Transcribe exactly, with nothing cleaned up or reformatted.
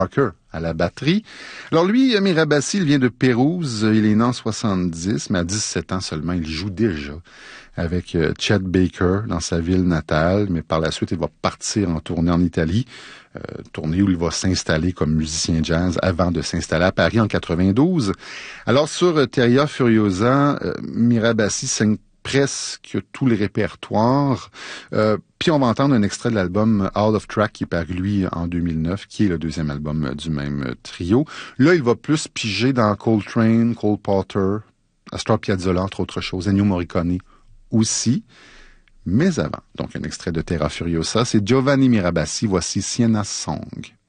Parker à la batterie. Alors lui, Mirabassi, il vient de Pérouse, il est né en soixante-dix, mais à dix-sept ans seulement, il joue déjà avec euh, Chet Baker dans sa ville natale, mais par la suite, il va partir en tournée en Italie, euh, tournée où il va s'installer comme musicien jazz avant de s'installer à Paris en quatre-vingt-douze. Alors sur euh, Teria Furiosa, euh, Mirabassi saigne presque tout le répertoire. Euh, puis on va entendre un extrait de l'album Out of Track qui est paru, lui, en deux mille neuf, qui est le deuxième album du même trio. Là, il va plus piger dans Coltrane, Cole Porter, Astor Piazzolla, entre autres choses, Ennio Morricone aussi. Mais avant, donc un extrait de Terra Furiosa, c'est Giovanni Mirabassi, voici Sienna's Song.